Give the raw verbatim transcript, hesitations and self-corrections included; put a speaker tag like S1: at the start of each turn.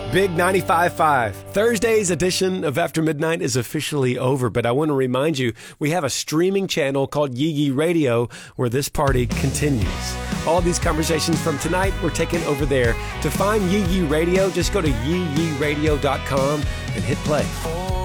S1: Big ninety-five point five. Thursday's edition of After Midnight is officially over, but I want to remind you, we have a streaming channel called Yee Yee Radio where this party continues. All these conversations from tonight were taken over there. To find Yee Yee Radio, just go to yee yee radio dot com and hit play.